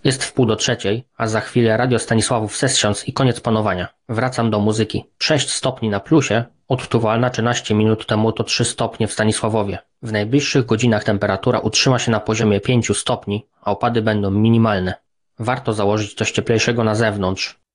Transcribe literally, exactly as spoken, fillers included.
Jest wpół do trzeciej, a za chwilę Radio Stanisławów Sessions i koniec panowania. Wracam do muzyki. sześć stopni na plusie, odczuwalna trzynaście minut temu to trzy stopnie w Stanisławowie. W najbliższych godzinach temperatura utrzyma się na poziomie pięć stopni, a opady będą minimalne. Warto założyć coś cieplejszego na zewnątrz,